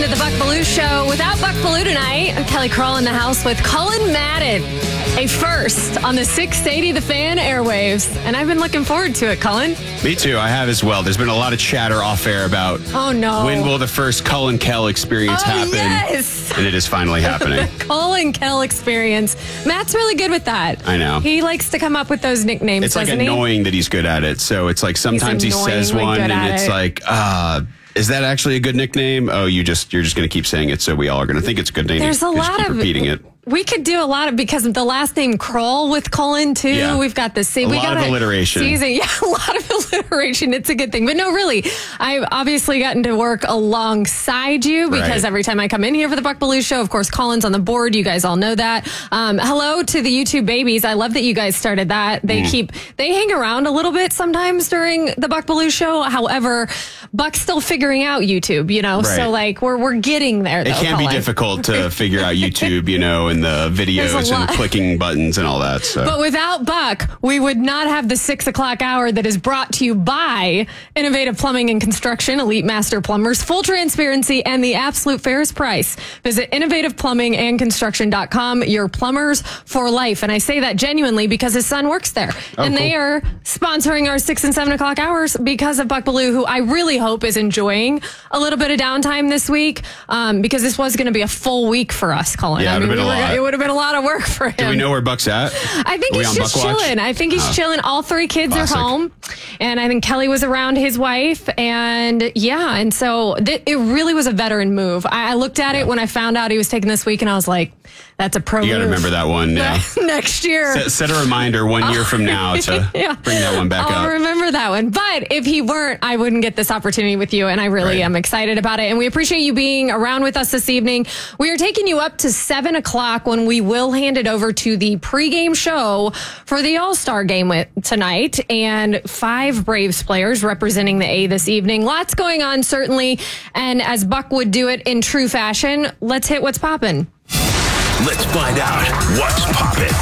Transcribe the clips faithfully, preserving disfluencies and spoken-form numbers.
into the Buck Belue Show. Without Buck Belue tonight, I'm Kelly Crawl in the house with Colin Madden. A first on the six eighty The Fan airwaves. And I've been looking forward to it, Colin. Me too. I have as well. There's been a lot of chatter off air about oh no, when will the first Colin Kell experience oh, happen? Yes. And it is finally happening. Colin Kell experience. Matt's really good with that. I know. He likes to come up with those nicknames. It's like doesn't annoying he? that he's good at it. So it's like sometimes he says one and it's it. like, ah. Uh, Is that actually a good nickname? Oh, you just you're just going to keep saying it, so we all are going to think it's a good name. There's a just lot keep of repeating it. We could do a lot of because of the last name Kroll with Colin too. Yeah. We've got the same. A we lot got of alliteration. Season. Yeah, a lot of alliteration. It's a good thing, but no, really, I've obviously gotten to work alongside you because right. every time I come in here for the Buck Belue Show, of course, Colin's on the board. You guys all know that. Um, hello to the YouTube babies. I love that you guys started that. They mm. keep they hang around a little bit sometimes during the Buck Belue Show. However, Buck's still figuring out YouTube. You know, right. so like we're we're getting there. Though, it can Colin. be difficult to figure out YouTube. You know, and the videos and clicking buttons and all that. So. But without Buck, we would not have the six o'clock hour that is brought to you by Innovative Plumbing and Construction, Elite Master Plumbers, full transparency, and the absolute fairest price. Visit innovative plumbing and construction dot com, your plumbers for life. And I say that genuinely because his son works there. Oh, and cool. they are sponsoring our six and seven o'clock hours because of Buck Belue, who I really hope is enjoying a little bit of downtime this week um, because this was going to be a full week for us, Colin. Yeah, I mean, it would have been we a were, lot. It would have been a lot of work for him. Do we know where Buck's at? I think are he's just chilling. I think he's oh. chilling. All three kids Classic. are home. And I think Kelly was around his wife. And yeah, and so th- it really was a veteran move. I, I looked at yeah. it when I found out he was taking this week and I was like, that's a pro You got to move. remember that one. Yeah. Next year. Set, set a reminder one year from now to yeah. bring that one back I'll up. I'll remember that one. But if he weren't, I wouldn't get this opportunity with you. And I really right. am excited about it. And we appreciate you being around with us this evening. We are taking you up to seven o'clock when we will hand it over to the pregame show for the All-Star game with, tonight. And five Braves players representing the A this evening. Lots going on, certainly. And as Buck would do it in true fashion, let's hit what's poppin'. Let's find out what's poppin'.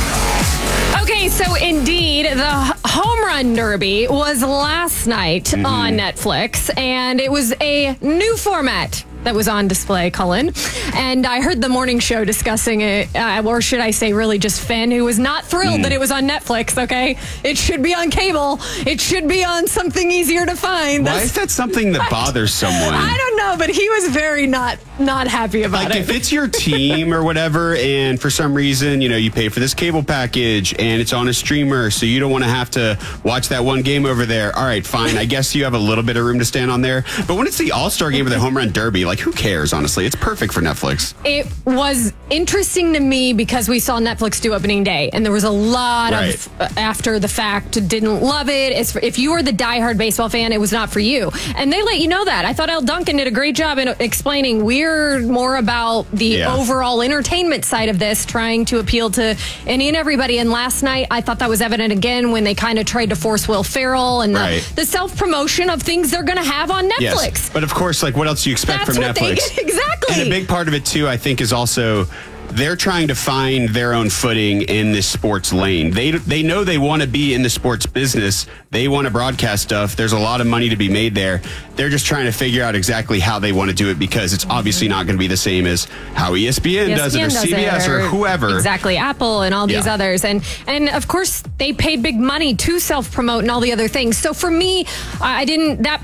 Okay, so indeed, the Home Run Derby was last night mm-hmm. on Netflix, and it was a new format that was on display, Colin. And I heard the morning show discussing it, uh, or should I say really just Finn, who was not thrilled mm. that it was on Netflix, okay? It should be on cable. It should be on something easier to find. Why That's, is that something that bothers someone? I don't know, but he was very not not happy about like it. If it's your team or whatever, and for some reason, you know, you pay for this cable package, and it's on a streamer, so you don't want to have to watch that one game over there. All right, fine. I guess you have a little bit of room to stand on there. But when it's the All-Star game or the Home Run Derby, like, who cares, honestly? It's perfect for Netflix. It was interesting to me because we saw Netflix do opening day, and there was a lot right. of, uh, after the fact, didn't love it. It's for, if you were the diehard baseball fan, it was not for you. And they let you know that. I thought Al Duncan did a great job in explaining we're more about the yeah. overall entertainment side of this, trying to appeal to any and everybody. And last night, I thought that was evident again when they kind of tried to force Will Ferrell and right. the, the self-promotion of things they're going to have on Netflix. Yes. But of course, like, what else do you expect That's from what Netflix? They, exactly. And a big part of it, too, I think, is also they're trying to find their own footing in this sports lane. They they know they want to be in the sports business. They want to broadcast stuff. There's a lot of money to be made there. They're just trying to figure out exactly how they want to do it because it's obviously not going to be the same as how E S P N, E S P N does it or does C B S it, or, or whoever. Exactly. Apple and all these yeah. others. And, and of course, they paid big money to self-promote and all the other things. So for me, I didn't, that